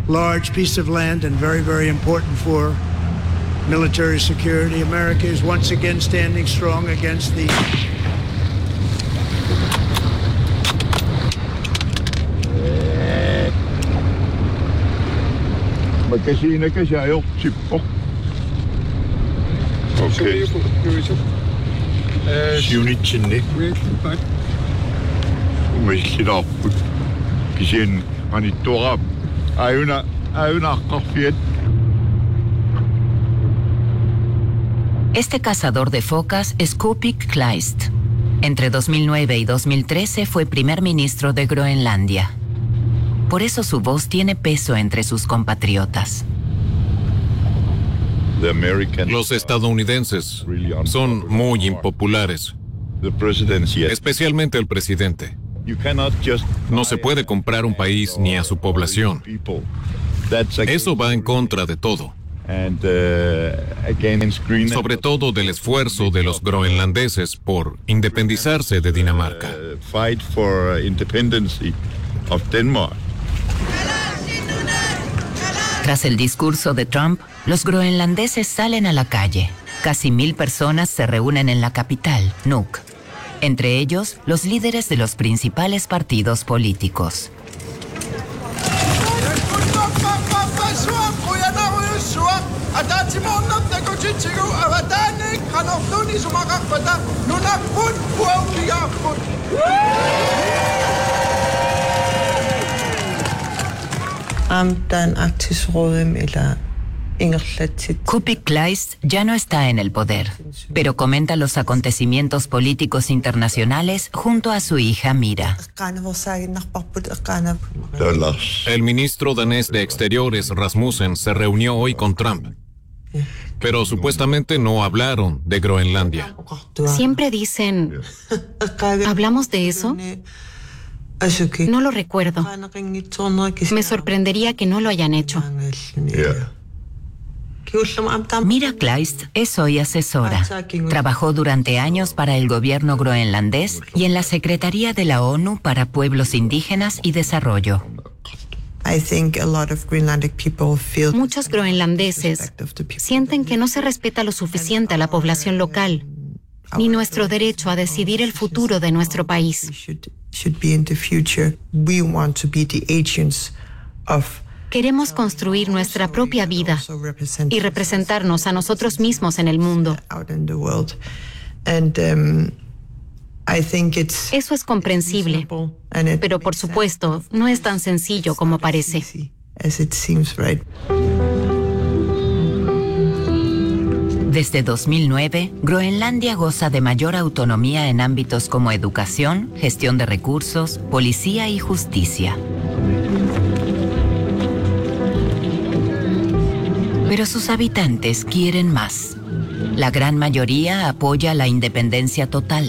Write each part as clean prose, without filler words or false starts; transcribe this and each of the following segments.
large piece of land and very, very important for military security. America is once again standing strong against the Este cazador de focas es Kuupik Kleist. Entre 2009 y 2013 fue primer ministro de Groenlandia. Por eso su voz tiene peso entre sus compatriotas. Los estadounidenses son muy impopulares, especialmente el presidente. No se puede comprar un país ni a su población. Eso va en contra de todo. Sobre todo del esfuerzo de los groenlandeses por independizarse de Dinamarca. Tras el discurso de Trump, los groenlandeses salen a la calle. Casi 1,000 personas se reúnen en la capital, Nuuk. Entre ellos, los líderes de los principales partidos políticos. Kuupik Kleist ya no está en el poder, pero comenta los acontecimientos políticos internacionales junto a su hija Mira. El ministro danés de Exteriores, Rasmussen, se reunió hoy con Trump, pero supuestamente no hablaron de Groenlandia. Siempre dicen, ¿hablamos de eso? No lo recuerdo. Me sorprendería que no lo hayan hecho. Mira Kleist es hoy asesora. Trabajó durante años para el gobierno groenlandés y en la Secretaría de la ONU para Pueblos Indígenas y Desarrollo. Muchos groenlandeses sienten que no se respeta lo suficiente a la población local, ni nuestro derecho a decidir el futuro de nuestro país. Queremos construir nuestra propia vida y representarnos a nosotros mismos en el mundo. Eso es comprensible, pero por supuesto no es tan sencillo como parece. Desde 2009, Groenlandia goza de mayor autonomía en ámbitos como educación, gestión de recursos, policía y justicia. Pero sus habitantes quieren más. La gran mayoría apoya la independencia total.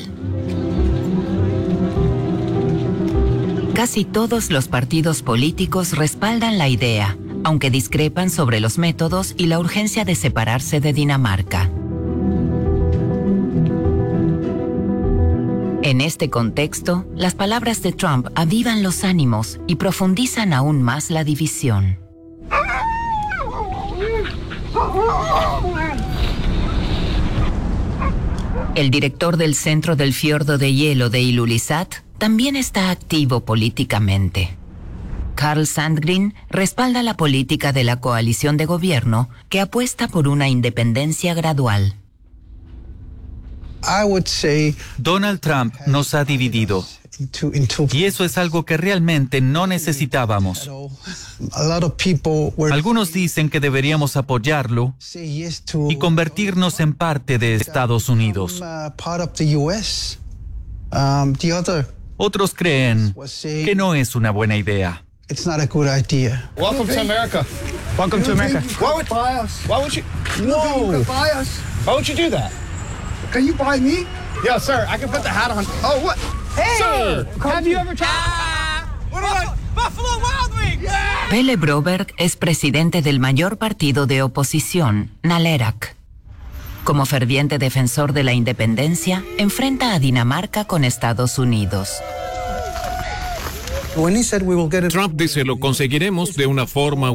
Casi todos los partidos políticos respaldan la idea, aunque discrepan sobre los métodos y la urgencia de separarse de Dinamarca. En este contexto, las palabras de Trump avivan los ánimos y profundizan aún más la división. El director del Centro del Fiordo de Hielo de Ilulissat también está activo políticamente. Carl Sandgren respalda la política de la coalición de gobierno que apuesta por una independencia gradual. Donald Trump nos ha dividido. Y eso es algo que realmente no necesitábamos. Algunos dicen que deberíamos apoyarlo y convertirnos en parte de Estados Unidos. Otros creen que no es una buena idea. Welcome to America. Welcome to America. Why would you? No. Why would you do that? Can you buy me? Yeah, sir. I can put the hat on. Oh, what? Hey, sir, have you ever tried? What about Buffalo Wild Wings? Yeah. Pele Broberg es presidente del mayor partido de oposición, Nalerak. Como ferviente defensor de la independencia, enfrenta a Dinamarca con Estados Unidos. Trump dice lo conseguiremos de una forma